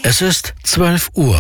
Es ist 12 Uhr.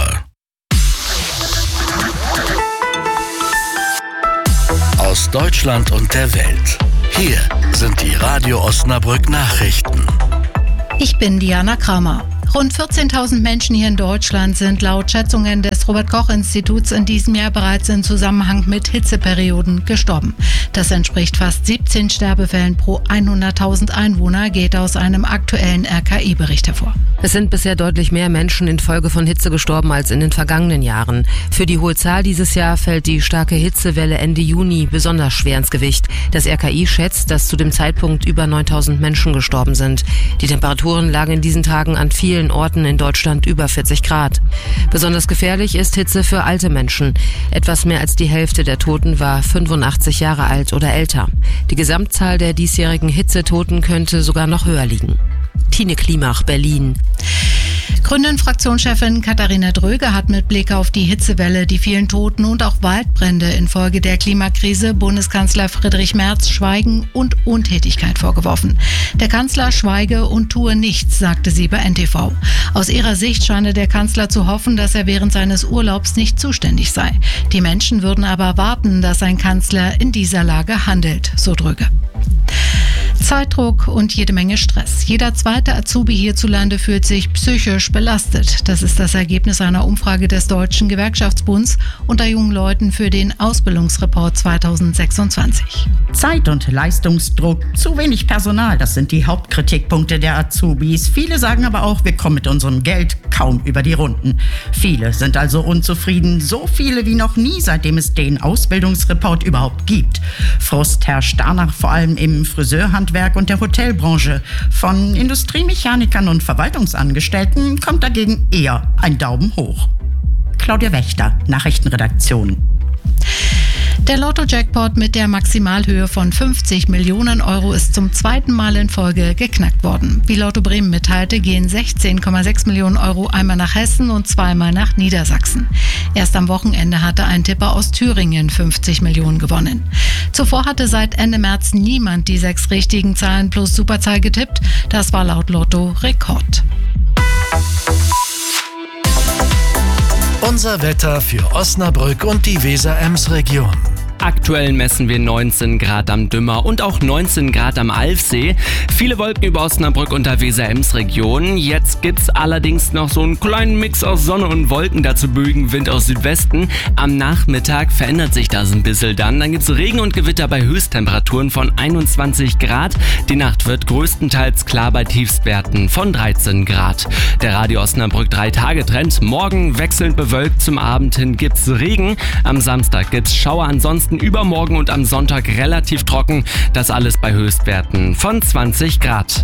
Aus Deutschland und der Welt. Hier sind die Radio Osnabrück Nachrichten. Ich bin Diana Kramer. Rund 14.000 Menschen hier in Deutschland sind laut Schätzungen des Robert-Koch-Instituts in diesem Jahr bereits in Zusammenhang mit Hitzeperioden gestorben. Das entspricht fast 17 Sterbefällen pro 100.000 Einwohner, geht aus einem aktuellen RKI-Bericht hervor. Es sind bisher deutlich mehr Menschen infolge von Hitze gestorben als in den vergangenen Jahren. Für die hohe Zahl dieses Jahr fällt die starke Hitzewelle Ende Juni besonders schwer ins Gewicht. Das RKI schätzt, dass zu dem Zeitpunkt über 9.000 Menschen gestorben sind. Die Temperaturen lagen in diesen Tagen an vielen Orten in Deutschland über 40 Grad. Besonders gefährlich ist Hitze für alte Menschen. Etwas mehr als die Hälfte der Toten war 85 Jahre alt oder älter. Die Gesamtzahl der diesjährigen Hitzetoten könnte sogar noch höher liegen. Tine Klimach, Berlin. Grünen-Fraktionschefin Katharina Dröge hat mit Blick auf die Hitzewelle, die vielen Toten und auch Waldbrände infolge der Klimakrise Bundeskanzler Friedrich Merz Schweigen und Untätigkeit vorgeworfen. Der Kanzler schweige und tue nichts, sagte sie bei NTV. Aus ihrer Sicht scheine der Kanzler zu hoffen, dass er während seines Urlaubs nicht zuständig sei. Die Menschen würden aber erwarten, dass ein Kanzler in dieser Lage handelt, so Dröge. Zeitdruck und jede Menge Stress. Jeder zweite Azubi hierzulande fühlt sich psychisch belastet. Das ist das Ergebnis einer Umfrage des Deutschen Gewerkschaftsbunds unter jungen Leuten für den Ausbildungsreport 2026. Zeit- und Leistungsdruck, zu wenig Personal, das sind die Hauptkritikpunkte der Azubis. Viele sagen aber auch, wir kommen mit unserem Geld kaum über die Runden. Viele sind also unzufrieden, so viele wie noch nie, seitdem es den Ausbildungsreport überhaupt gibt. Frust herrscht danach vor allem im Friseurhandwerk und der Hotelbranche. Von Industriemechanikern und Verwaltungsangestellten kommt dagegen eher ein Daumen hoch. Claudia Wächter, Nachrichtenredaktion. Der Lotto-Jackpot mit der Maximalhöhe von 50 Millionen Euro ist zum zweiten Mal in Folge geknackt worden. Wie Lotto Bremen mitteilte, gehen 16,6 Millionen Euro einmal nach Hessen und zweimal nach Niedersachsen. Erst am Wochenende hatte ein Tipper aus Thüringen 50 Millionen gewonnen. Zuvor hatte seit Ende März niemand die 6 richtigen Zahlen plus Superzahl getippt. Das war laut Lotto Rekord. Unser Wetter für Osnabrück und die Weser-Ems-Region. Aktuell messen wir 19 Grad am Dümmer und auch 19 Grad am Alfsee. Viele Wolken über Osnabrück und der Weser-Ems-Region. Jetzt gibt's allerdings noch so einen kleinen Mix aus Sonne und Wolken, dazu böigen Wind aus Südwesten. Am Nachmittag verändert sich das ein bisschen dann. Dann gibt's Regen und Gewitter bei Höchsttemperaturen von 21 Grad. Die Nacht wird größtenteils klar bei Tiefstwerten von 13 Grad. Der Radio Osnabrück 3-Tage-Trend. Morgen wechselnd bewölkt, zum Abend hin gibt's Regen. Am Samstag gibt's Schauer, ansonsten übermorgen und am Sonntag relativ trocken. Das alles bei Höchstwerten von 20 Grad.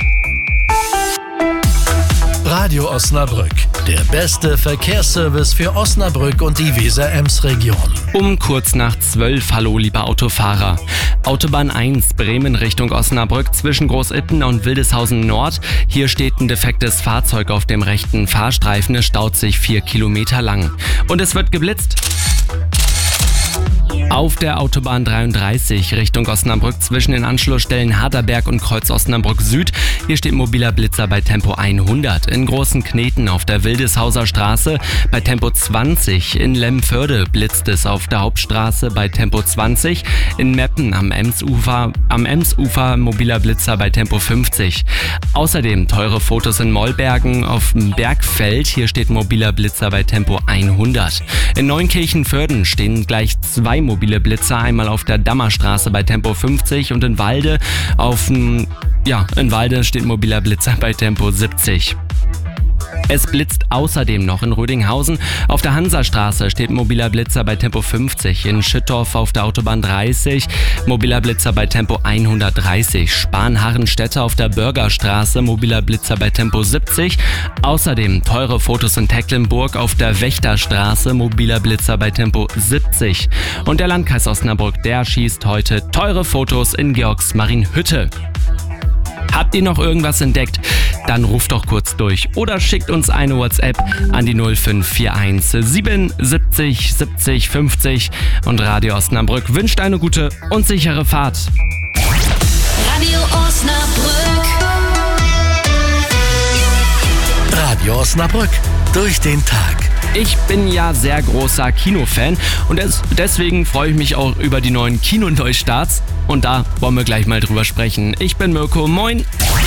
Radio Osnabrück, der beste Verkehrsservice für Osnabrück und die Weser-Ems-Region. Um kurz nach 12, hallo liebe Autofahrer. Autobahn 1, Bremen Richtung Osnabrück zwischen Großitten und Wildeshausen Nord. Hier steht ein defektes Fahrzeug auf dem rechten Fahrstreifen. Es staut sich 4 Kilometer lang. Und es wird geblitzt. Auf der Autobahn 33 Richtung Osnabrück zwischen den Anschlussstellen Harderberg und Kreuz Osnabrück Süd. Hier steht mobiler Blitzer bei Tempo 100. In Großen Kneten auf der Wildeshauser Straße bei Tempo 20. In Lemförde blitzt es auf der Hauptstraße bei Tempo 20. In Meppen am Emsufer mobiler Blitzer bei Tempo 50. Außerdem teure Fotos in Mollbergen auf dem Bergfeld. Hier steht mobiler Blitzer bei Tempo 100. In Neunkirchen-Vörden stehen gleich 2 mobile Blitzer, einmal auf der Dammerstraße bei Tempo 50 und in Walde steht mobiler Blitzer bei Tempo 70. Es blitzt außerdem noch in Rödinghausen. Auf der Hansastraße steht mobiler Blitzer bei Tempo 50. In Schüttorf auf der Autobahn 30 mobiler Blitzer bei Tempo 130. Spanharrenstädte auf der Bürgerstraße mobiler Blitzer bei Tempo 70. Außerdem teure Fotos in Tecklenburg auf der Wächterstraße mobiler Blitzer bei Tempo 70. Und der Landkreis Osnabrück, der schießt heute teure Fotos in Georgsmarienhütte. Habt ihr noch irgendwas entdeckt? Dann ruft doch kurz durch oder schickt uns eine WhatsApp an die 0541 77 70 50 und Radio Osnabrück wünscht eine gute und sichere Fahrt. Radio Osnabrück. Radio Osnabrück. Durch den Tag. Ich bin ja sehr großer Kinofan und deswegen freue ich mich auch über die neuen Kinoneustarts. Und da wollen wir gleich mal drüber sprechen. Ich bin Mirko, moin.